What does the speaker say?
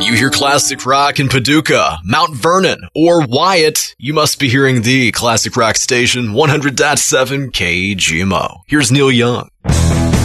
When you hear classic rock in Paducah, Mount Vernon, or Wyatt, you must be hearing the classic rock station 100.7 KGMO. Here's Neil Young.